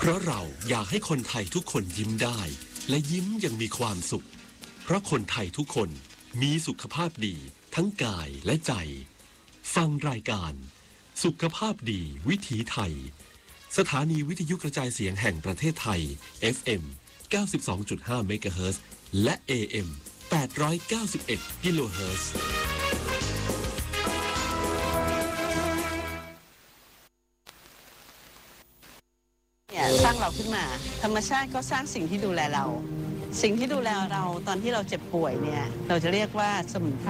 ราะเราอยากให้คนไทยทุกคนยิ้มได้และยิ้มอย่างมีความสุขเพราะคนไทยทุกคนมีสุขภาพดีทั้งกายและใจฟังรายการสุขภาพดีวิถีไทยสถานีวิทยุกระจายเสียงแห่งประเทศไทย FM 92.5 เมกะเฮิรตซ์และ AM 891 กิโลเฮิรตซ์สร้างเราขึ้นมาธรรมชาติก็สร้างสิ่งที่ดูแลเราสิ่งที่ดูแลเราตอนที่เราเจ็บป่วยเนี่ยเราจะเรียกว่าสมุนไพร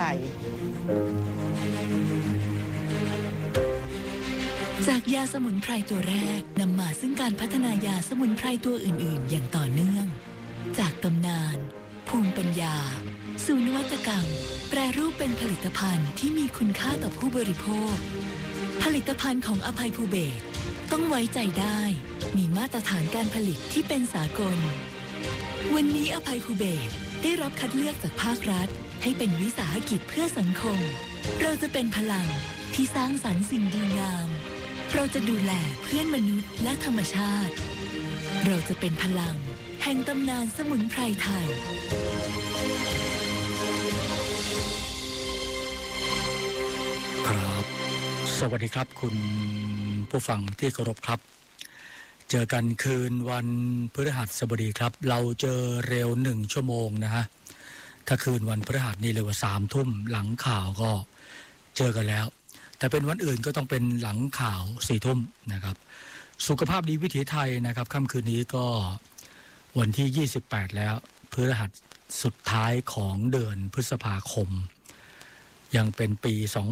จากยาสมุนไพรตัวแรกนำมาซึ่งการพัฒนายาสมุนไพรตัวอื่นๆอย่างต่อเนื่องจากตำนานภูมิปัญญาสู่นวัตกรรมแปรรูปเป็นผลิตภัณฑ์ที่มีคุณค่าต่อผู้บริโภคผลิตภัณฑ์ของอภัยภูเบศรต้องไว้ใจได้มีมาตรฐานการผลิตที่เป็นสากลวันนี้อภัยภูเบศรได้รับคัดเลือกจากภาครัฐให้เป็นวิสาหกิจเพื่อสังคมเราจะเป็นพลังที่สร้างสรรค์สิ่งดีงามเราจะดูแลเพื่อนมนุษย์และธรรมชาติเราจะเป็นพลังแห่งตำนานสมุนไพรไทยครับสวัสดีครับคุณผู้ฟังที่เคารพครับเจอกันคืนวันพฤหัสบดีครับเราเจอเร็ว1 ชั่วโมงนะฮะถ้าคืนวันพฤหัสนี่เร็วกว่า3 ทุ่มหลังข่าวก็เจอกันแล้วแต่เป็นวันอื่นก็ต้องเป็นหลังข่าว4 ทุ่มนะครับสุขภาพดีวิถีไทยนะครับค่ำคืนนี้ก็วันที่28แล้วพฤหัสสุดท้ายของเดือนพฤษภาคมยังเป็นปี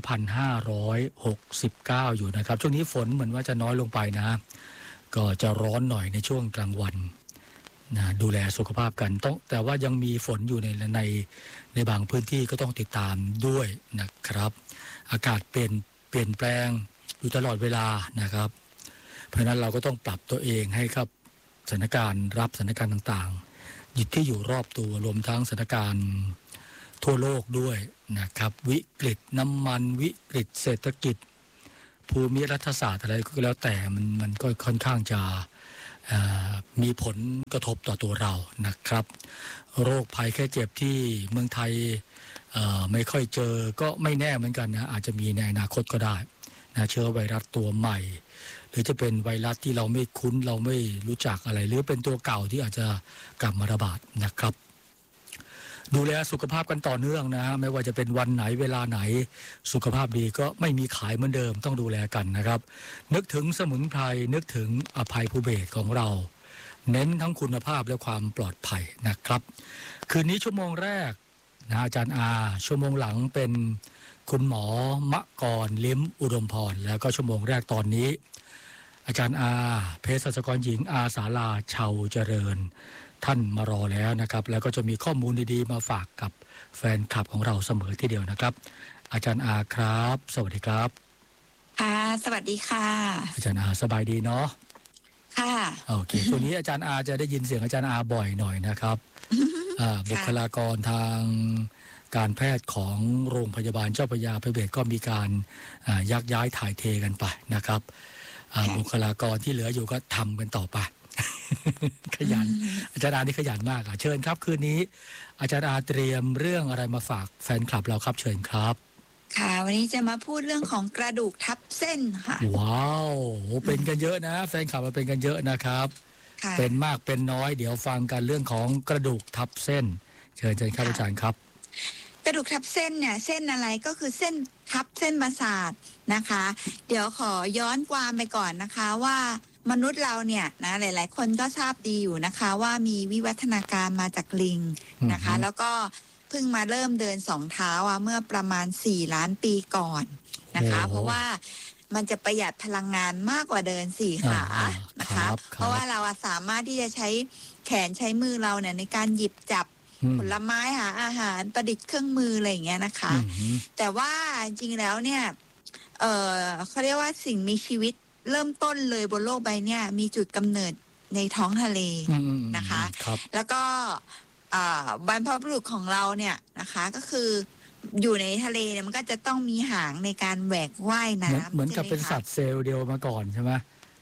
2569อยู่นะครับช่วงนี้ฝนเหมือนว่าจะน้อยลงไปนะก็จะร้อนหน่อยในช่วงกลางวันนะดูแลสุขภาพกันต้องแต่ว่ายังมีฝนอยู่ในบางพื้นที่ก็ต้องติดตามด้วยนะครับอากาศเปลี่ยนแปลงอยู่ตลอดเวลานะครับเพราะฉะนั้นเราก็ต้องปรับตัวเองให้ครับสถานการณ์รับสถานการณ์ต่างๆที่อยู่รอบตัวรวมทั้งสถานการณ์ทั่วโลกด้วยนะครับวิกฤตน้ำมันวิกฤตเศรษฐกิจภูมิรัฐศาสตร์อะไรก็แล้วแต่มันก็ค่อนข้างจะมีผลกระทบต่อตัวเรานะครับโรคภัยแค่เจ็บที่เมืองไทยไม่ค่อยเจอก็ไม่แน่เหมือนกันนะอาจจะมีในอนาคตก็ได้นะเชื้อไวรัสตัวใหม่หรือจะเป็นไวรัสที่เราไม่คุ้นเราไม่รู้จักอะไรหรือเป็นตัวเก่าที่อาจจะกลับมาระบาดนะครับดูแลสุขภาพกันต่อเนื่องนะฮะไม่ว่าจะเป็นวันไหนเวลาไหนสุขภาพดีก็ไม่มีขายเหมือนเดิมต้องดูแลกันนะครับนึกถึงสมุนไพรนึกถึงอภัยภูเบศรของเราเน้นทั้งคุณภาพและความปลอดภัยนะครับคืนนี้ชั่วโมงแรกนะอาจารย์อาชั่วโมงหลังเป็นคุณหมอมะกรลิ้มอุดมพรแล้วก็ชั่วโมงแรกตอนนี้อาจารย์อาเภสัชกรหญิงอาสาลาชาวเจริญท่านมารอแล้วนะครับแล้วก็จะมีข้อมูลดีๆมาฝากกับแฟนคลับของเราเสมอทีเดียวนะครับอาจารย์อาครับสวัสดีครับค่ะสวัสดีค่ะอาจารย์อาสบายดีเนาะค่ะโอเคช่วงนี้อาจารย์อาจะได้ยินเสียงอาจารย์อาบ่อยหน่อยนะครับบุคลากรทางการแพทย์ของโรงพยาบาลเจ้าพระยาภัยเบศรก็มีการยักย้ายถ่ายเทกันไปนะครับบุคลากรที่เหลืออยู่ก็ทำกันต่อไปขยันอาจารย์อานี่ขยันมากเชิญครับคืนนี้อาจารย์อาเตรียมเรื่องอะไรมาฝากแฟนคลับเราครับเชิญครับค่ะวันนี้จะมาพูดเรื่องของกระดูกทับเส้นค่ะว้าวเป็นกันเยอะนะแฟนคลับมาเป็นกันเยอะนะครับเป็นมากเป็นน้อยเดี๋ยวฟังกันเรื่องของกระดูกทับเส้นเชิญครับอาจารย์ครับกระดูกทับเส้นเนี่ยเส้นอะไรก็คือเส้นทับเส้นประสาทนะคะเดี๋ยวขอย้อนความไปก่อนนะคะว่ามนุษย์เราเนี่ยนะหลายๆคนก็ทราบดีอยู่นะคะว่ามีวิวัฒนาการมาจากลิงนะคะแล้วก็เพิ่งมาเริ่มเดิน2 เท้าเมื่อประมาณ4 ล้านปีก่อนนะคะเพราะว่ามันจะประหยัดพลังงานมากกว่าเดิน4 ขานะคะเพราะว่าเราสามารถที่จะใช้แขนใช้มือเราเนี่ยในการหยิบจับผลไม้หาอาหารประดิษฐ์เครื่องมืออะไรอย่างเงี้ยนะคะแต่ว่าจริงๆแล้วเนี่ยเขาเรียกว่าสิ่งมีชีวิตเริ่มต้นเลยบนโลกใบนี้มีจุดกำเนิดในท้องทะเลนะคะแล้วก็บรรพบุรุษของเราเนี่ยนะคะก็คืออยู่ในทะเลเนี่ยมันก็จะต้องมีหางในการแหวกว่ายน้ำเหมือนกับเป็นสัตว์เซลล์เดียวมาก่อนใช่ไหม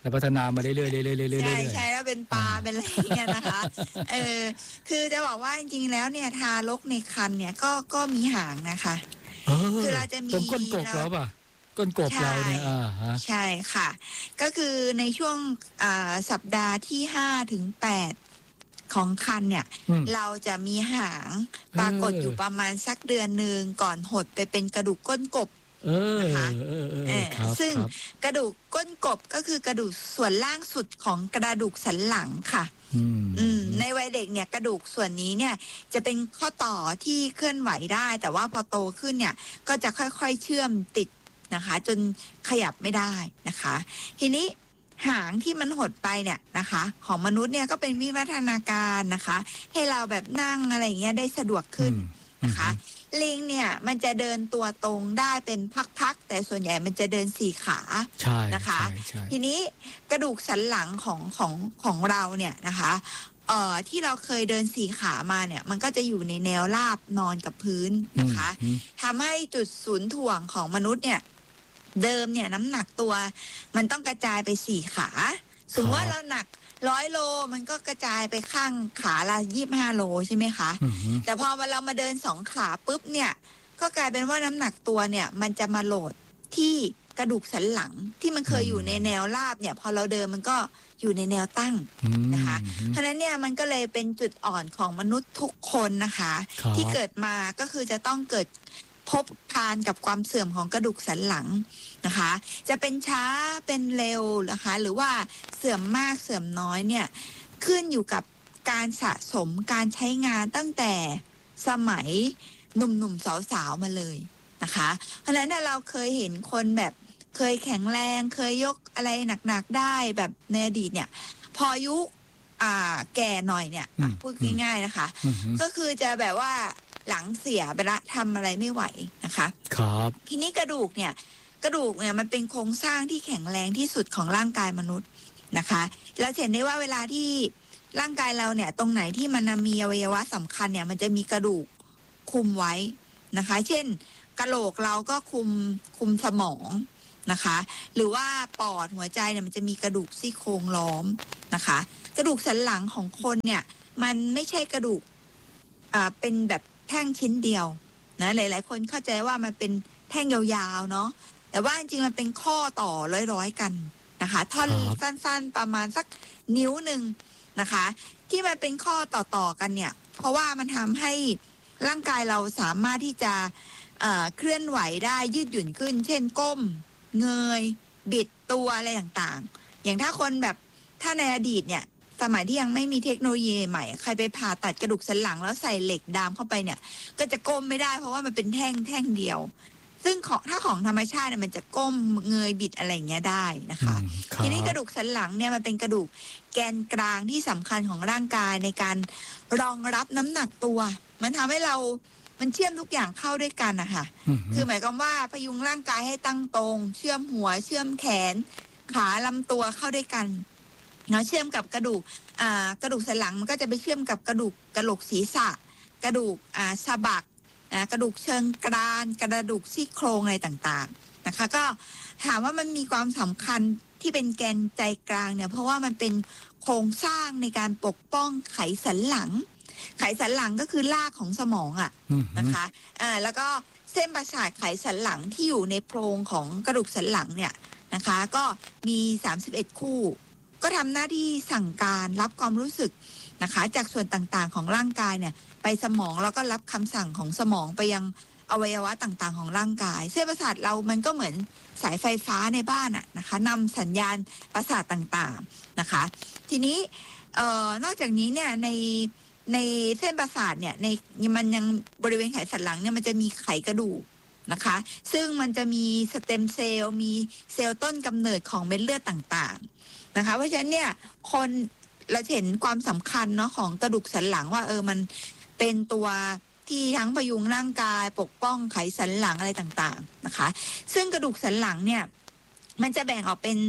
แล้วพัฒนามาเรื่อยๆเรื่อยๆเรื่อยๆเรื่อยๆใช่ใช่แล้วเป็นปลาเป็นอะไรอย่างเงี้ยนะคะคือจะบอกว่าจริงๆแล้วเนี่ยทารกในครรภ์เนี่ยก็มีหางนะคะ คือเราจะมีตรงก้นกบแล้วป่ะก้นกบเราเนี่ยใช่ค่ะก็คือในช่วงสัปดาห์ที่5 ถึง 8ของครรภ์เนี่ยเราจะมีหางปรากฏอยู่ประมาณสักเดือนหนึ่งก่อนหดไปเป็นกระดูกก้นกบนะคะซึ่งกระดูกก้นกบก็คือกระดูกส่วนล่างสุดของกระดูกสันหลังค่ะในวัยเด็กเนี่ยกระดูกส่วนนี้เนี่ยจะเป็นข้อต่อที่เคลื่อนไหวได้แต่ว่าพอโตขึ้นเนี่ยก็จะค่อยๆเชื่อมติดนะคะจนขยับไม่ได้นะคะทีนี้หางที่มันหดไปเนี่ยนะคะของมนุษย์เนี่ยก็เป็นวิวัฒนาการนะคะให้เราแบบนั่งอะไรอย่างเงี้ยได้สะดวกขึ้นนะคะลิงเนี่ยมันจะเดินตัวตรงได้เป็นพักๆแต่ส่วนใหญ่มันจะเดิน4 ขานะคะทีนี้กระดูกสันหลังของเราเนี่ยนะคะที่เราเคยเดิน4 ขามาเนี่ยมันก็จะอยู่ในแนวราบนอนกับพื้นนะคะทำให้จุดศูนย์ถ่วงของมนุษย์เนี่ยเดิมเนี่ยน้ำหนักตัวมันต้องกระจายไป4 ขาสมมติว่าเราหนัก100 โลมันก็กระจายไปข้างขาละ25 โลใช่ไหมคะแต่พอเรามาเดิน2 ขาปุ๊บเนี่ยก็กลายเป็นว่าน้ำหนักตัวเนี่ยมันจะมาโหลดที่กระดูกสันหลังที่มันเคยอยู่ในแนวราบเนี่ยพอเราเดินมันก็อยู่ในแนวตั้งนะคะเพราะฉะนั้นเนี่ยมันก็เลยเป็นจุดอ่อนของมนุษย์ทุกคนนะคะที่เกิดมาก็คือจะต้องเกิดพบพานกับความเสื่อมของกระดูกสันหลังนะคะจะเป็นช้าเป็นเร็วนะคะหรือว่าเสื่อมมากเสื่อมน้อยเนี่ยขึ้นอยู่กับการสะสมการใช้งานตั้งแต่สมัยหนุ่มๆสาวๆมาเลยนะคะเพราะฉะนั้นเราเคยเห็นคนแบบเคยแข็งแรงเคยยกอะไรหนักๆได้แบบในอดีตเนี่ยพออายุแก่หน่อยเนี่ยพูดง่ายๆนะคะก็คือจะแบบว่าหลังเสียไปละทำอะไรไม่ไหวนะคะครับทีนี้กระดูกเนี่ยมันเป็นโครงสร้างที่แข็งแรงที่สุดของร่างกายมนุษย์นะคะเราเห็นได้ว่าเวลาที่ร่างกายเราเนี่ยตรงไหนที่มันมีอวัยวะสำคัญเนี่ยมันจะมีกระดูกคุมไว้นะคะเช่นกะโหลกเราก็คุมสมองนะคะหรือว่าปอดหัวใจเนี่ยมันจะมีกระดูกซี่โครงล้อมนะคะกระดูกสันหลังของคนเนี่ยมันไม่ใช่กระดูกเป็นแบบแท่งชิ้นเดียวนะหลายๆคนเข้าใจว่ามันเป็นแท่งยาวๆเนาะแต่ว่าจริงๆมันเป็นข้อต่อร้อยๆกันนะคะท่อนสั้นๆประมาณสักนิ้วหนึ่งนะคะที่มันเป็นข้อต่อๆกันเนี่ยเพราะว่ามันทำให้ร่างกายเราสามารถที่จะเคลื่อนไหวได้ยืดหยุ่นขึ้นเช่นก้มเงยบิดตัวอะไรต่างๆอย่างถ้าคนแบบถ้าในอดีตเนี่ยสมัยที่ยังไม่มีเทคโนโลยีใหม่ใครไปผ่าตัดกระดูกสันหลังแล้วใส่เหล็กดามเข้าไปเนี่ยก็จะก้มไม่ได้เพราะว่ามันเป็นแท่งเดียวซึ่งถ้าของธรรมชาติเนี่ยมันจะก้มเงยบิดอะไรอย่างเงี้ยได้นะคะทีนี้กระดูกสันหลังเนี่ยมันเป็นกระดูกแกนกลางที่สำคัญของร่างกายในการรองรับน้ำหนักตัวมันทำให้เรามันเชื่อมทุกอย่างเข้าด้วยกันนะคะคือหมายความว่าพยุงร่างกายให้ตั้งตรงเชื่อมหัวเชื่อมแขนขาลำตัวเข้าด้วยกันเนาะเชื่อมกับกระดูกสันหลังมันก็จะไปเชื่อมกับกระดูกกะโหลกศีรษะกระดูกสะบักกระดูกเชิงกรานกระดูกซี่โครงอะไรต่างๆนะคะก็ถามว่ามันมีความสำคัญที่เป็นแกนใจกลางเนี่ยเพราะว่ามันเป็นโครงสร้างในการปกป้องไขสันหลังก็คือรากของสมองนะคะแล้วก็เส้นประสาทไขสันหลังที่อยู่ในโพรงของกระดูกสันหลังเนี่ยนะคะก็มี31คู่ก็ทำหน้าที่สั่งการรับความรู้สึกนะคะจากส่วนต่างๆของร่างกายเนี่ยไปสมองแล้วก็รับคำสั่งของสมองไปยังอวัยวะต่างๆของร่างกายเส้นประสาทเรามันก็เหมือนสายไฟฟ้าในบ้านนะคะนำสัญญาณประสาทต่างๆนะคะทีนี้นอกจากนี้เนี่ยในเส้นประสาทเนี่ยมันยังบริเวณไขสันหลังเนี่ยมันจะมีไขกระดูกนะคะซึ่งมันจะมีสเต็มเซลล์มีเซลล์ต้นกำเนิดของเม็ดเลือดต่างๆนะคะเพราะฉะนั้นเนี่ยคนเราเห็นความสำคัญเนาะของกระดูกสันหลังว่ามันเป็นตัวที่ทั้งพยุงร่างกายปกป้องไขสันหลังอะไรต่างๆนะคะซึ่งกระดูกสันหลังเนี่ยมันจะแบ่งออกเป็น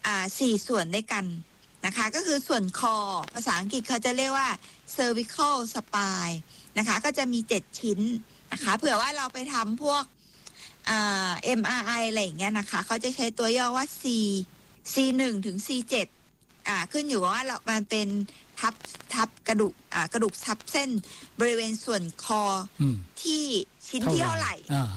4 ส่วนด้วยกันนะคะก็คือส่วนคอภาษาอังกฤษเขาจะเรียกว่า cervical spine นะคะก็จะมี7 ชิ้นนะคะเผื่อว่าเราไปทำพวกMRI อะไรอย่างเงี้ยนะคะเขาจะใช้ตัวย่อว่า C1 ถึง C7 ขึ้นอยู่ว่ามันเป็นทับกระดูกทับเส้นบริเวณส่วนคอที่ชิ้นที่เท่าไหร่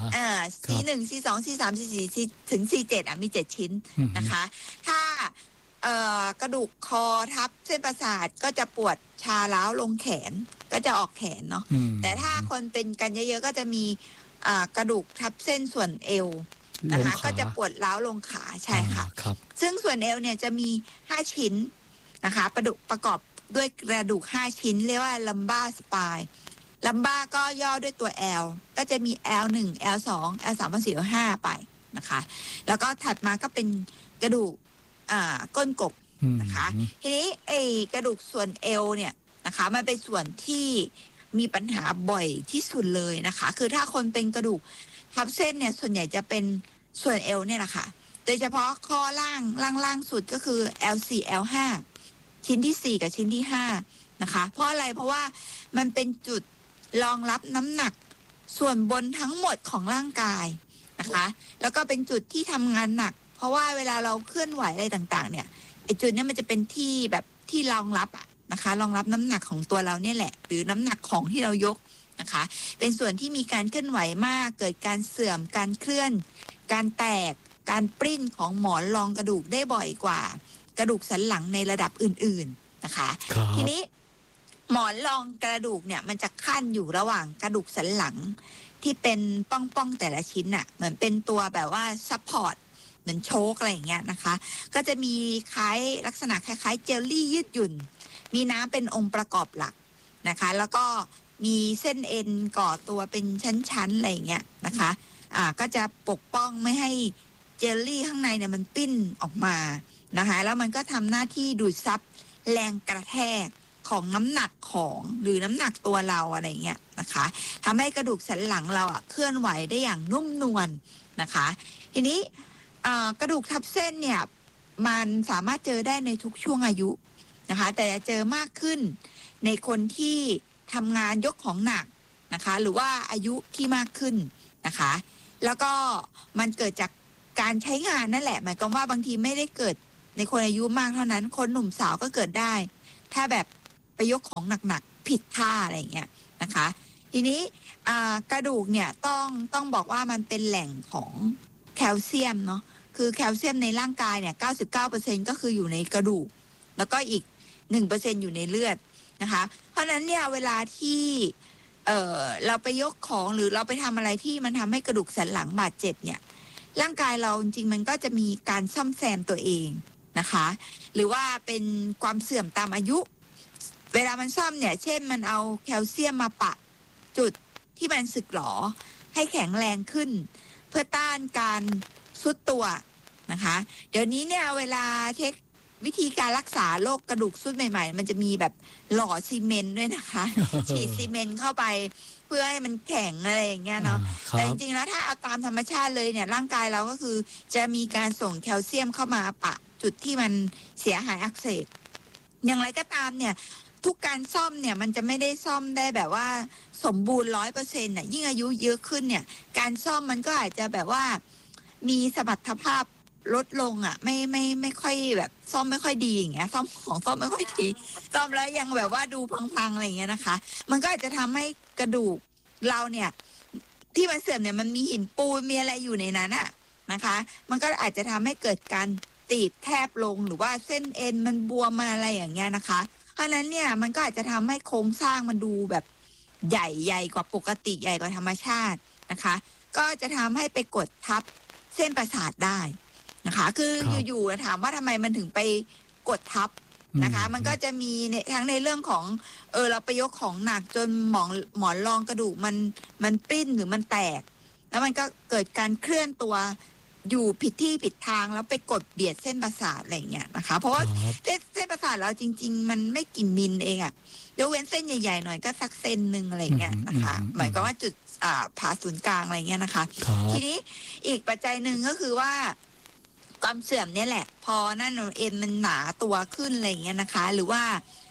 C1 C2 C3 C4 ถึง C7 มี7ชิ้นนะคะถ้ากระดูกคอทับเส้นประสาทก็จะปวดชาล้าวลงแขนก็จะออกแขนเนาะแต่ถ้าคนเป็นกันเยอะๆก็จะมีกระดูกทับเส้นส่วนเอวนะคะก็จะปวดล้าวลงขาใช่ค่ะซึ่งส่วนเอวเนี่ยจะมี5ชิ้นนะคะประกอบด้วยกระดูก5ชิ้นเรียกว่าลัมบ้าสปายลัมบ้าก็ย่อด้วยตัว L ก็จะมี L1 L2 L3 L4 L5 ไปนะคะแล้วก็ถัดมาก็เป็นกระดูกก้นกบนะคะทีนี้กระดูกส่วนเอวเนี่ยนะคะมันเป็นส่วนที่มีปัญหาบ่อยที่สุดเลยนะคะคือถ้าคนเป็นกระดูกทับเส้นเนี่ยส่วนใหญ่จะเป็นส่วนเอวเนี่ยแหละค่ะโดยเฉพาะข้อล่างสุดก็คือ L4 L5 ชิ้นที่4กับชิ้นที่5นะคะเพราะอะไรเพราะว่ามันเป็นจุดรองรับน้ำหนักส่วนบนทั้งหมดของร่างกายนะคะแล้วก็เป็นจุดที่ทำงานหนักเพราะว่าเวลาเราเคลื่อนไหวอะไรต่างๆเนี่ยไอ้จุดนี้มันจะเป็นที่แบบที่รองรับนะคะรองรับน้ำหนักของตัวเราเนี่ยแหละหรือน้ำหนักของที่เรายกนะคะเป็นส่วนที่มีการเคลื่อนไหวมากเกิดการเสื่อมการเคลื่อนการแตกการปริ้นของหมอนรองกระดูกได้บ่อยกว่ากระดูกสันหลังในระดับอื่นๆนะคะทีนี้หมอนรองกระดูกเนี่ยมันจะขั้นอยู่ระหว่างกระดูกสันหลังที่เป็นป้องแต่ละชิ้นเหมือนเป็นตัวแบบว่าซัพพอร์ตเหมือนโชคอะไรอย่างเงี้ยนะคะก็จะมีลักษณะคล้ายๆเจลลี่ยืดหยุ่นมีน้ำเป็นองค์ประกอบหลักนะคะแล้วก็มีเส้นเอ็นก่อตัวเป็นชั้นๆอะไรอย่างเงี้ยนะคะก็จะปกป้องไม่ให้เจลลี่ข้างในเนี่ยมันปิ้นออกมานะคะแล้วมันก็ทำหน้าที่ดูดซับแรงกระแทกของน้ำหนักของหรือน้ำหนักตัวเราอะไรเงี้ยนะคะทำให้กระดูกสันหลังเราเคลื่อนไหวได้อย่างนุ่มนวลนะคะทีนี้กระดูกทับเส้นเนี่ยมันสามารถเจอได้ในทุกช่วงอายุนะคะแต่จะเจอมากขึ้นในคนที่ทำงานยกของหนักนะคะหรือว่าอายุที่มากขึ้นนะคะแล้วก็มันเกิดจากการใช้งานนั่นแหละหมายความว่าบางทีไม่ได้เกิดในคนอายุมากเท่านั้นคนหนุ่มสาวก็เกิดได้ถ้าแบบไปยกของหนักๆผิดท่าอะไรอย่างเงี้ยนะคะทีนี้กระดูกเนี่ยต้องบอกว่ามันเป็นแหล่งของแคลเซียมเนาะคือแคลเซียมในร่างกายเนี่ย 99% ก็คืออยู่ในกระดูกแล้วก็อีก 1% อยู่ในเลือดนะคะเพราะฉะนั้นเนี่ยเวลาที่เราไปยกของหรือเราไปทำอะไรที่มันทำให้กระดูกสันหลังบาดเจ็บเนี่ยร่างกายเราจริงๆมันก็จะมีการซ่อมแซมตัวเองนะคะหรือว่าเป็นความเสื่อมตามอายุเวลามันซ่อมเนี่ยเช่นมันเอาแคลเซียมมาปะจุดที่มันสึกหรอให้แข็งแรงขึ้นเพื่อต้านการทรุดตัวนะคะเดี๋ยวนี้เนี่ยเวลาเช็ควิธีการรักษาโรคกระดูกทรุดใหม่ๆมันจะมีแบบหล่อซีเมนต์ด้วยนะคะ ฉีดซีเมนต์เข้าไปเพื่อให้มันแข็งอะไรอย่างเงี้ยเนาะแต่จริงๆแล้วถ้าเอาตามธรรมชาติเลยเนี่ยร่างกายเราก็คือจะมีการส่งแคลเซียมเข้ามาปะจุดที่มันเสียหายอักเสบอย่างไรก็ตามเนี่ยทุกการซ่อมเนี่ยมันจะไม่ได้ซ่อมได้แบบว่าสมบูรณ์ 100% น่ะยิ่งอายุเยอะขึ้นเนี่ยการซ่อมมันก็อาจจะแบบว่ามีสมรรถภาพลดลงไม่ค่อยแบบซ่อมไม่ค่อยดีอย่างเงี้ยซ่อมไม่ค่อยดีซ่อมแล้วยังแบบว่าดูพังๆอะไรอย่างเงี้ยนะคะมันก็อาจจะทำให้กระดูกเราเนี่ยที่มันเสื่อมเนี่ยมันมีหินปูนมีอะไรอยู่ในนั้นนะคะมันก็อาจจะทำให้เกิดการตีบแทบลงหรือว่าเส้นเอ็นมันบวมมาอะไรอย่างเงี้ยนะคะเพราะนั้นเนี่ยมันก็อาจจะทำให้โครงสร้างมันดูแบบใหญ่กว่าปกติใหญ่กว่าธรรมชาตินะคะก็จะทำให้ไปกดทับเส้นประสาทได้นะคะคืออยู่ๆถามว่าทำไมมันถึงไปกดทับนะคะมันก็จะมีทั้งในเรื่องของเราไปยกของหนักจนหมอนรองกระดูกมันปริ้นหรือมันแตกแล้วมันก็เกิดการเคลื่อนตัวอยู่ผิดที่ผิดทางแล้วไปกดเบียดเส้นประสาทอะไรอย่างเงี้ยนะคะเพราะว่าเส้นประสาทเราจริงๆมันไม่กี่มิลเองยกเว้นเส้นใหญ่ๆหน่อยก็สักเซนนึงอะไรอย่างเงี้ยนะคะหมายความว่าจุดผ่าศูนย์กลางอะไรเงี้ยนะคะทีนี้อีกปัจจัยหนึ่งก็คือว่าความเสื่อมเนี่ยแหละพอนั่นเอ็นมันหนาตัวขึ้นอะไรอย่างเงี้ยนะคะหรือว่า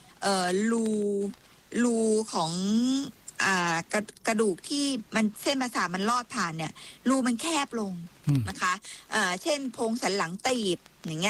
รูของกระดูกที่มันเส้นประสาทมันลอดผ่านเนี่ยรูมันแคบลงนะคะเช่นโพรงสันหลังตีบอย่างเงี้ย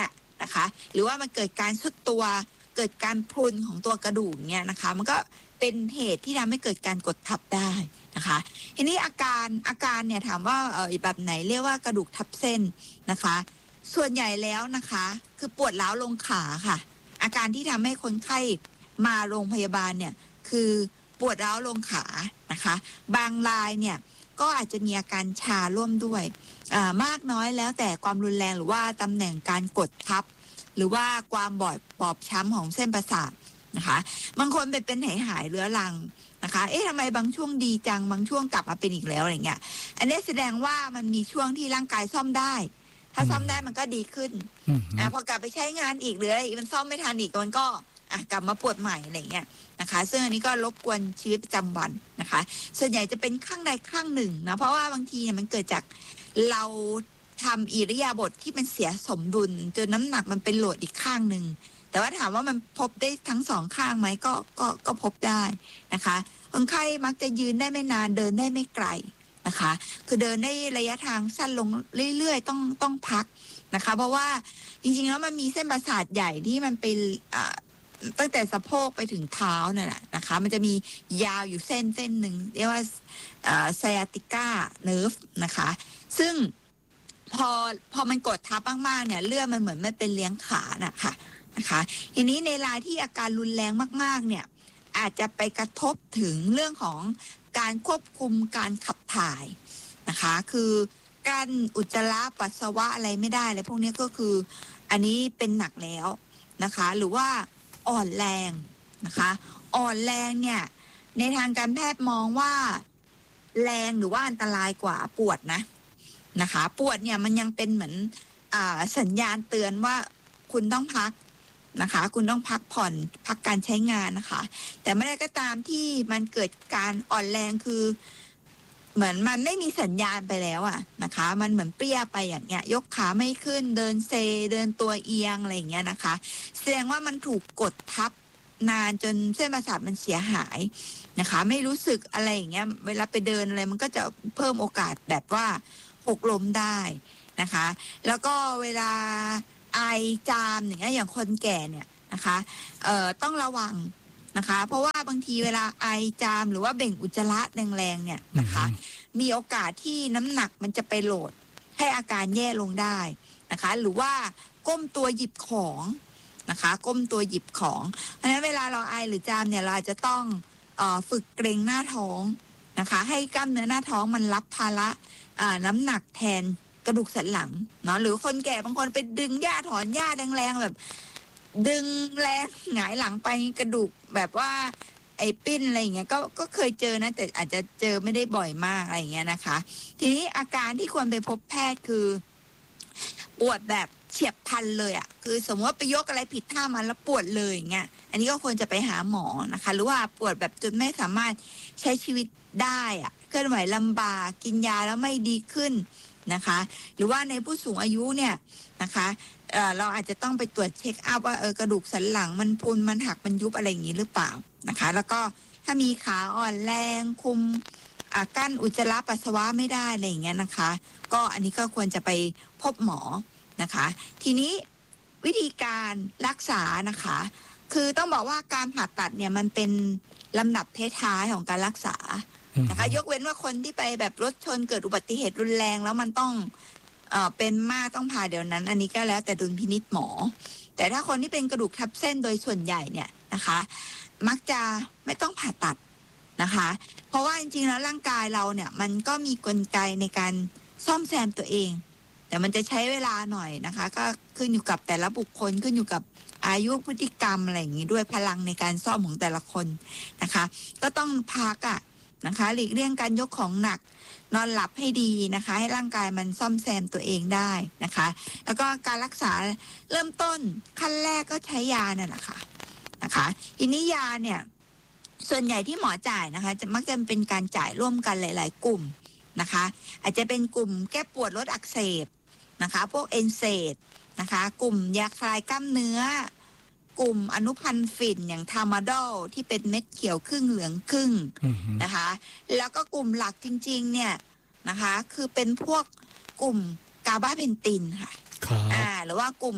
นะคะ หรือว่ามันเกิดการทรุดตัวเกิดการพรุนของตัวกระดูกเนี่ยนะคะมันก็เป็นเหตุที่ทำให้เกิดการกดทับได้นะคะทีนี้อาการเนี่ยถามว่าแบบไหนเรียกว่ากระดูกทับเส้นนะคะส่วนใหญ่แล้วนะคะคือปวดร้าวลงขาค่ะอาการที่ทำให้คนไข้มาโรงพยาบาลเนี่ยคือปวดร้าวลงขานะคะบางรายเนี่ยก็อาจจะมีอาการชาร่วมด้วยมากน้อยแล้วแต่ความรุนแรงหรือว่าตำแหน่งการกดทับหรือว่าความบอบช้ำของเส้นประสาทนะคะบางคนเป็นหายเรื้อรังนะคะทำไมบางช่วงดีจังบางช่วงกลับมาเป็นอีกแล้วอะไรเงี้ยอันนี้แสดงว่ามันมีช่วงที่ร่างกายซ่อมได้ถ้าซ่อมได้มันก็ดีขึ้นพอกลับไปใช้งานอีกหรืออะไรมันซ่อมไม่ทันอีกมันก็กลับมาปวดใหม่อะไรเงี้ยนะคะซึ่งอันนี้ก็รบกวนชีวิตประจำวันนะคะส่วนใหญ่จะเป็นข้างใดข้างหนึ่งนะเพราะว่าบางทีเนี่ยมันเกิดจากเราทำอิริยาบถที่มันเสียสมดุลจนน้ำหนักมันเป็นโหลดอีกข้างหนึ่งแต่ว่าถามว่ามันพบได้ทั้งสองข้างไหมก็พบได้นะคะคนไข้มักจะยืนได้ไม่นานเดินได้ไม่ไกลนะคะคือเดินได้ระยะทางสั้นลงเรื่อยๆต้องพักนะคะเพราะว่าจริงๆแล้วมันมีเส้นประสาทใหญ่ที่มันเป็นตั้งแต่สะโพกไปถึงเท้านั่นแหละนะคะมันจะมียาวอยู่เส้นหนึ่งเรียกว่าไซอาติก้าเนิร์ฟนะคะซึ่งพอมันกดทับมากๆเนี่ยเลือดมันเหมือนไม่เป็นเลี้ยงขานะคะทีนี้ในรายที่อาการรุนแรงมากๆเนี่ยอาจจะไปกระทบถึงเรื่องของการควบคุมการขับถ่ายนะคะคือการอุจจาระปัสสาวะอะไรไม่ได้เลยพวกนี้ก็คืออันนี้เป็นหนักแล้วนะคะหรือว่าอ่อนแรงนะคะอ่อนแรงเนี่ยในทางการแพทย์มองว่าแรงหรือว่าอันตรายกว่าปวดนะคะปวดเนี่ยมันยังเป็นเหมือนสัญญาณเตือนว่าคุณต้องพักนะคะคุณต้องพักผ่อนพักการใช้งานนะคะแต่เมื่อใดก็ตามที่มันเกิดการอ่อนแรงคือเหมือนมันไม่มีสัญญาณไปแล้วนะคะมันเหมือนเปรี้ยไปอย่างเงี้ยยกขาไม่ขึ้นเดินเซเดินตัวเอียงอะไรอย่างเงี้ยนะคะแสดงว่ามันถูกกดทับนานจนเส้นประสาทมันเสียหายนะคะไม่รู้สึกอะไรอย่างเงี้ยเวลาไปเดินอะไรมันก็จะเพิ่มโอกาสแบบว่าหกล้มได้นะคะแล้วก็เวลาไอจามอย่างเงี้ยอย่างคนแก่เนี่ยนะคะต้องระวังนะคะเพราะว่าบางทีเวลาไอจามหรือว่าเบ่งอุจจาระแรงๆเนี่ยนะคะมีโอกาสที่น้ำหนักมันจะไปโหลดให้อาการแย่ลงได้นะคะหรือว่าก้มตัวหยิบของนะคะก้มตัวหยิบของเพราะฉะนั้นเวลาเราไอหรือจามเนี่ยเราอาจจะต้องฝึกเกร็งหน้าท้องนะคะให้กล้ามเนื้อหน้าท้องมันรับภาระน้ำหนักแทนกระดูกสันหลังเนาะหรือคนแก่บางคนไปดึงหญ้าถอนหญ้าแรงๆแบบดึงแรงหงายหลังไปกระดูกแบบว่าไอ้ปิ้นอะไรอย่างเงี้ยก็เคยเจอนะแต่อาจจะเจอไม่ได้บ่อยมากอะไรอย่างเงี้ยนะคะทีนี้อาการที่ควรไปพบแพทย์คือปวดแบบเฉียบพลันเลยคือสมมติว่าไปยกอะไรผิดท่ามาแล้วปวดเลยอย่างเงี้ยอันนี้ก็ควรจะไปหาหมอนะคะหรือว่าปวดแบบจนไม่สามารถใช้ชีวิตได้เคลื่อนไหวลำบากกินยาแล้วไม่ดีขึ้นนะคะหรือว่าในผู้สูงอายุเนี่ยนะคะเราอาจจะต้องไปตรวจเช็คอัพว่ากระดูกสันหลังมันพุนมันหักมันยุบอะไรอย่างนี้หรือเปล่านะคะแล้วก็ถ้ามีขาอ่อนแรงคุมกั้นอุจจาระปัสสาวะไม่ได้อะไรอย่างเงี้ยนะคะก็อันนี้ก็ควรจะไปพบหมอนะคะทีนี้วิธีการรักษานะคะคือต้องบอกว่าการผ่าตัดเนี่ยมันเป็นลำดับท้ายๆของการรักษานะคะยกเว้นว่าคนที่ไปแบบรถชนเกิดอุบัติเหตุรุนแรงแล้วมันต้องเป็นมากต้องผ่าเดี๋ยวนั้นอันนี้ก็แล้วแต่ดุลพินิจหมอแต่ถ้าคนที่เป็นกระดูกทับเส้นโดยส่วนใหญ่เนี่ยนะคะมักจะไม่ต้องผ่าตัดนะคะเพราะว่าจริงๆแล้วร่างกายเราเนี่ยมันก็มีกลไกในการซ่อมแซมตัวเองแต่มันจะใช้เวลาหน่อยนะคะก็ขึ้นอยู่กับแต่ละบุคคลขึ้นอยู่กับอายุพฤติกรรมอะไรอย่างนี้ด้วยพลังในการซ่อมของแต่ละคนนะคะก็ต้องพักนะคะหลีกเลี่ยงการยกของหนักนอนหลับให้ดีนะคะให้ร่างกายมันซ่อมแซมตัวเองได้นะคะแล้วก็การรักษาเริ่มต้นขั้นแรกก็ใช้ยานั่นแหละค่ะนะคะทีนี้ยาเนี่ยส่วนใหญ่ที่หมอจ่ายนะคะจะมักจะเป็นการจ่ายร่วมกันหลายๆกลุ่มนะคะอาจจะเป็นกลุ่มแก้ปวดลดอักเสบนะคะพวกเอนเซดนะคะกลุ่มยาคลายกล้ามเนื้อกลุ่มอนุพันธ์ฝิ่นอย่างทามาดอลที่เป็นเม็ดเขียวครึ่งเหลืองครึ่งนะคะแล้วก็กลุ่มหลักจริงๆเนี่ยนะคะคือเป็นพวกกลุ่มกาบาเพนตินค่ะหรือว่ากลุ่ม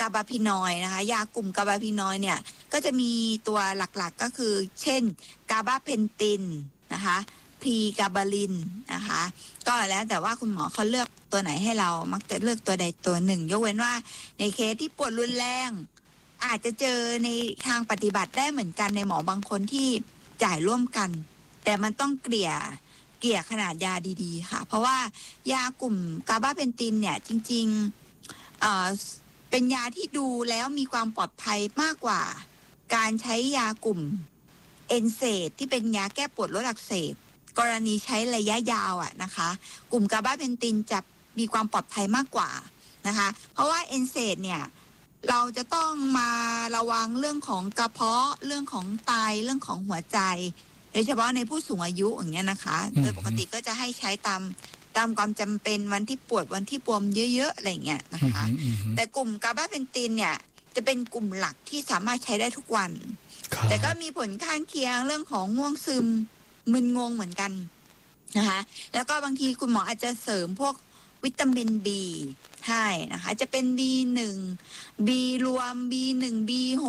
กาบาพินอยด์นะคะยากลุ่มกาบาพินอยด์เนี่ยก็จะมีตัวหลักๆก็คือเช่นกาบาเพนตินนะคะพรีกาบาลินนะคะก็แล้วแต่ว่าคุณหมอเขาเลือกตัวไหนให้เรามักจะเลือกตัวใดตัวหนึ่งยกเว้นว่าในเคสที่ปวดรุนแรงอาจจะเจอในทางปฏิบัติได้เหมือนกันในหมอบางคนที่จ่ายร่วมกันแต่มันต้องเกลี่ยขนาดยาดีๆค่ะเพราะว่ายากลุ่มกาบาเพนตินเนี่ยจริงๆเป็นยาที่ดูแล้วมีความปลอดภัยมากกว่าการใช้ยากลุ่มเอนเซดที่เป็นยาแก้ปวดลดอักเสบกรณีใช้ระยะยาวนะคะกลุ่มกาบาเพนตินจะมีความปลอดภัยมากกว่านะคะเพราะว่าเอนเซดเนี่ยเราจะต้องมาระวังเรื่องของกระเพาะเรื่องของไตเรื่องของหัวใจโดยเฉพาะในผู้สูงอายุอย่างเงี้ยนะคะโดยปกติก็จะให้ใช้ตามความจำเป็นวันที่ปวดวันที่บวมเยอะๆอะไรเงี้ยนะคะแต่กลุ่มกาบาเพนตินเนี่ยจะเป็นกลุ่มหลักที่สามารถใช้ได้ทุกวันแต่ก็มีผลข้างเคียงเรื่องของง่วงซึมมึนงงเหมือนกันนะคะแล้วก็บางทีคุณหมออาจจะเสริมพวกวิตามิน B ให้นะคะจะเป็น B1 B รวม B1 B6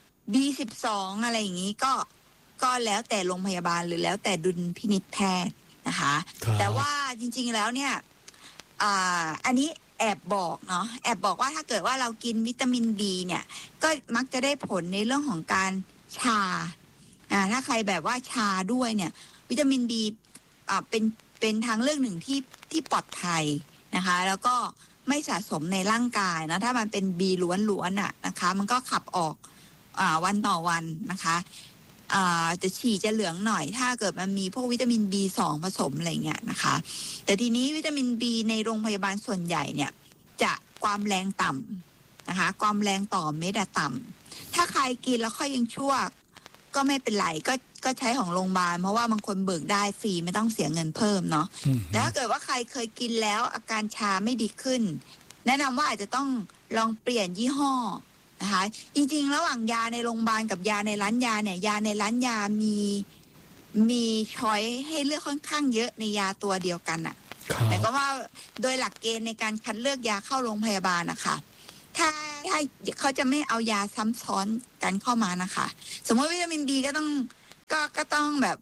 B12 อะไรอย่างนี้ก็แล้วแต่โรงพยาบาลหรือแล้วแต่ดุลพินิจแพทย์นะคะแต่ว่าจริงๆแล้วเนี่ยอันนี้แอบบอกเนาะแอบบอกว่าถ้าเกิดว่าเรากินวิตามิน B เนี่ยก็มักจะได้ผลในเรื่องของการชาถ้าใครแบบว่าชาด้วยเนี่ยวิตามิน B เป็นทางเลือกหนึ่งที่ปลอดภัยนะคะแล้วก็ไม่สะสมในร่างกายนะถ้ามันเป็น B ล้วนๆนะคะมันก็ขับออกวันต่อวันนะคะจะฉี่จะเหลืองหน่อยถ้าเกิดมันมีพวกวิตามิน B2 ผสมอะไรเงี้ยนะคะแต่ทีนี้วิตามิน B ในโรงพยาบาลส่วนใหญ่เนี่ยจะความแรงต่ำนะคะความแรงต่อเม็ดต่ำถ้าใครกินแล้วค่อยยังชั่วก็ไม่เป็นไรก็ใช้ของโรงพยาบาลเพราะว่าบางคนเบิกได้ฟรีไม่ต้องเสียเงินเพิ่มเนาะแต่ถ้าเกิดว่าใครเคยกินแล้วอาการชาไม่ดีขึ้นแนะนำว่าอาจจะต้องลองเปลี่ยนยี่ห้อนะคะจริงๆระหว่างยาในโรงพยาบาลกับยาในร้านยาเนี่ยยาในร้านยามีช้อยให้เลือกค่อนข้างเยอะในยาตัวเดียวกันอะแต่ก็ว่าโดยหลักเกณฑ์ในการคัดเลือกยาเข้าโรงพยาบาลนะคะถ้าเขาจะไม่เอายาซ้ำซ้อนกันเข้ามานะคะสมมติวิตามินดีก็ต้องแบบ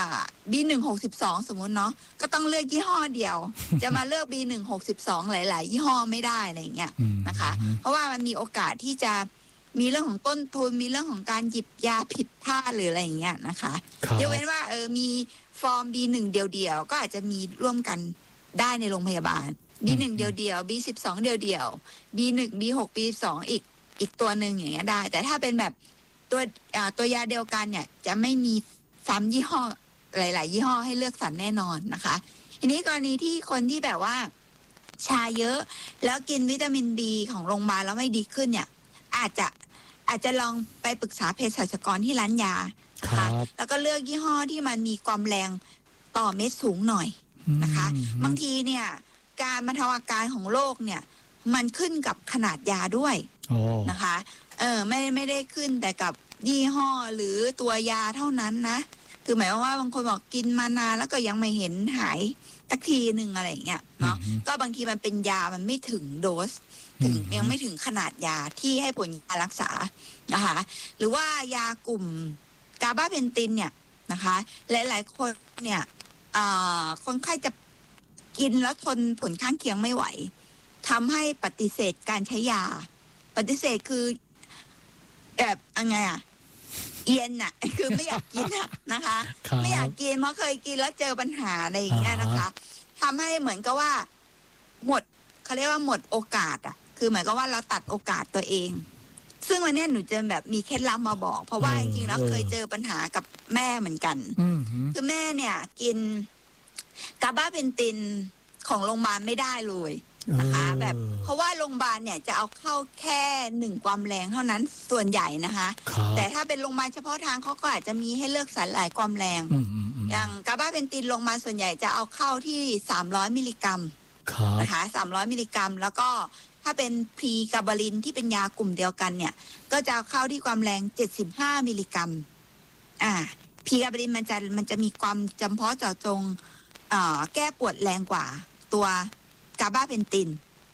B162สมมุติเนาะก็ต้องเลือกยี่ห้อเดียว จะมาเลือก B162หลายๆยี่ห้อไม่ได้อะไรอย่างเงี้ยนะคะเพราะว่ามันมีโอกาสที่จะมีเรื่องของต้นทุนมีเรื่องของการหยิบยาผิดพลาดหรืออะไรอย่างเงี้ยนะคะยกเว้นว่ามีฟอร์ม B1 เดียวๆก็อาจจะมีร่วมกันได้ในโรงพยาบาล B1 เดียวๆ B12 เดียวๆ B1 B6 B2 อีกตัวหนึ่งอย่างเงี้ยได้แต่ถ้าเป็นแบบตัวยาเดียวกันเนี่ยจะไม่มีซ้ำยี่ห้อหลายๆยี่ห้อให้เลือกสรรแน่นอนนะคะทีนี้กรณีที่คนที่แบบว่าชาเยอะแล้วกินวิตามิน B ของโรงพยาบาลแล้วไม่ดีขึ้นเนี่ยอาจจะลองไปปรึกษาเภสัชกรที่ร้านยานะคะแล้วก็เลือกยี่ห้อที่มันมีความแรงต่อเม็ดสูงหน่อยนะคะบางทีเนี่ยการบรรเทาอาการของโรคเนี่ยมันขึ้นกับขนาดยาด้วยนะคะไม่ได้ขึ้นแต่กับยี่ห้อหรือตัวยาเท่านั้นนะคือหมายว่าบางคนบอกกินมานานแล้วก็ยังไม่เห็นหายสักทีหนึ่งอะไรอย่างเงี้ยเนาะก็บางทีมันเป็นยามันไม่ถึงโดสยังไม่ถึงขนาดยาที่ให้ผลการรักษานะคะหรือว่ายากลุ่มกาบาเพนตินเนี่ยนะคะหลายๆคนเนี่ยคนไข้จะกินแล้วทนผลข้างเคียงไม่ไหวทำให้ปฏิเสธการใช้ยาปฏิเสธคือแบบยังไงเอียนคือไม่อยากกินนะคะไม่อยากกินเพราะเคยกินแล้วเจอปัญหาอะไรอย่างเงี้ยนะคะทำให้เหมือนกับว่าเขาเรียกว่าหมดโอกาสคือเหมือนกับว่าเราตัดโอกาสตัวเองซึ่งวันนี้หนูจะแบบมีเคล็ดลับมาบอกเพราะว่าจริงๆแล้วเคยเจอปัญหากับแม่เหมือนกันคือแม่เนี่ยกินกาบาเพนตินของโรงพยาบาลไม่ได้เลยนะคะแบบเพราะว่าโรงพยาบาลเนี่ยจะเอาเข้าแค่1ความแรงเท่านั้นส่วนใหญ่นะคะแต่ถ้าเป็นโรงพยาบาลเฉพาะทางเขาก็อาจจะมีให้เลือกสรรหลายความแรงอย่างกาบาเพนตินโรงพยาบาลส่วนใหญ่จะเอาเข้าที่300มิลลิกรัมนะคะ300มิลลิกรัมแล้วก็ถ้าเป็นพรีกาบาลินที่เป็นยากลุ่มเดียวกันเนี่ยก็จะเอาเข้าที่ความแรง75มิลลิกรัมพรีกาบาลินมันจะมีความจำเพาะเจาะจงแก้ปวดแรงกว่าตัวกาบาเพนติน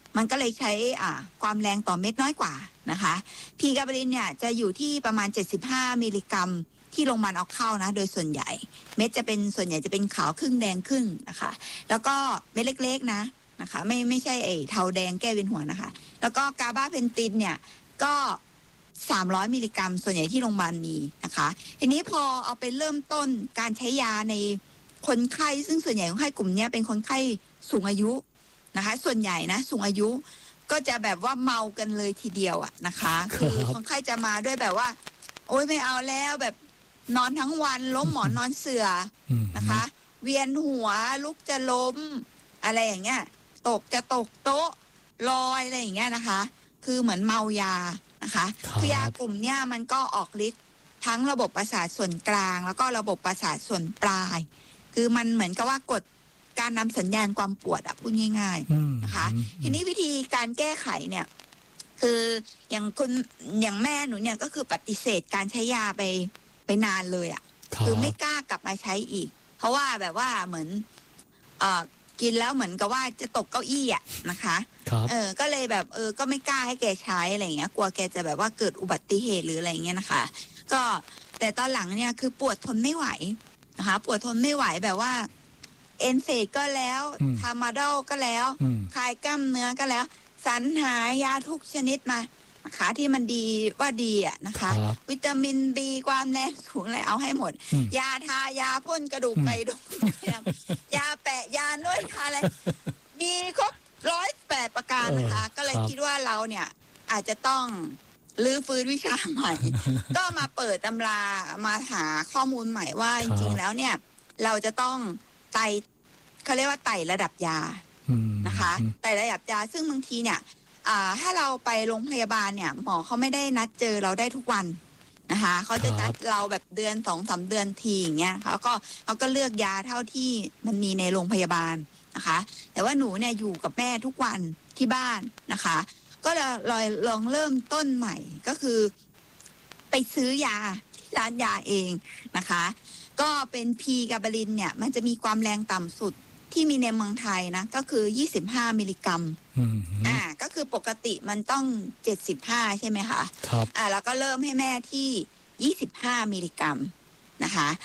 มันก็เลยใช้ความแรงต่อเม็ดน้อยกว่านะคะพีกาบาลินเนี่ยจะอยู่ที่ประมาณ75มิลลิกรัมที่โรงพยาบาลเอาเข้านะโดยส่วนใหญ่เม็ดจะเป็นส่วนใหญ่จะเป็นขาวครึ่งแดงครึ่งนะคะแล้วก็เม็ดเล็กๆนะคะไม่ใช่เทาแดงแก้เวียนหัวนะคะแล้วก็กาบาเพนตินเนี่ยก็300มิลลิกรัมส่วนใหญ่ที่โรงพยาบาลมีนะคะทีนี้พอเอาไปเริ่มต้นการใช้ยาในคนไข้ซึ่งส่วนใหญ่คนไข้กลุ่มนี้เป็นคนไข้สูงอายุนะคะส่วนใหญ่นะสูงอายุก็จะแบบว่าเมากันเลยทีเดียวนะคะคือคนไข้จะมาด้วยแบบว่าโอ๊ยไม่เอาแล้วแบบนอนทั้งวันล้มหมอนนอนเสื่อนะคะเวียนหัวลุกจะล้มอะไรอย่างเงี้ยจะตกโต๊ะลอยอะไรอย่างเงี้ยนะคะคือเหมือนเมายานะคะคือยากลุ่มเนี้ยมันก็ออกฤทธิ์ทั้งระบบประสาทส่วนกลางแล้วก็ระบบประสาทส่วนปลายคือมันเหมือนกับว่ากดการนำสัญญาณความปวดพูดง่ายๆนะคะทีนี้วิธีการแก้ไขเนี่ยคืออย่างแม่หนูเนี่ยก็คือปฏิเสธการใช้ยาไปนานเลยคือไม่กล้ากลับมาใช้อีกเพราะว่าแบบว่าเหมือนกินแล้วเหมือนกับว่าจะตกเก้าอี้นะคะก็เลยแบบก็ไม่กล้าให้แกใช้อะไรเงี้ยกลัวแกจะแบบว่าเกิดอุบัติเหตุหรืออะไรเงี้ยนะคะก็แต่ตอนหลังเนี่ยคือปวดทนไม่ไหวนะคะปวดทนไม่ไหวแบบว่าเอนเซดก็แล้วทามาดอลก็แล้วคลายกล้ามเนื้อก็แล้วสรรหายาทุกชนิดมานะคะที่มันดีว่าดีนะคะวิตามินบีความแรงสูงอะไรเอาให้หมดยาทายาพ่นกระดูกไปดูยาแปะยานวดอะไรมีครบ108ประการนะคะก็เลยคิดว่าเราเนี่ยอาจจะต้องรื้อฟื้นวิชาใหม่ ก็มาเปิดตำรามาหาข้อมูลใหม่ว่าจริงๆแล้วเนี่ยเราจะต้องเขาเรียกว่าไต่ระดับยานะคะไต่ระดับยาซึ่งบางทีเนี่ยถ้าเราไปโรงพยาบาลเนี่ยหมอเขาไม่ได้นัดเจอเราได้ทุกวันนะคะเขาจะนัดเราแบบเดือน2-3 เดือนทีอย่างเงี้ยเขาก็เลือกยาเท่าที่มันมีในโรงพยาบาลนะคะแต่ว่าหนูเนี่ยอยู่กับแม่ทุกวันที่บ้านนะคะก็ลองเริ่มต้นใหม่ก็คือไปซื้อยาที่ร้านยาเองนะคะก็เป็นพีกาบาลินเนี่ยมันจะมีความแรงต่ำสุดที่มีในเมืองไทยนะก็คือ25มิลลิกรัมก็คือปกติมันต้อง75ใช่ไหมคะครับแล้วก็เริ่มให้แม่ที่25มิลลิกรัมนะคะ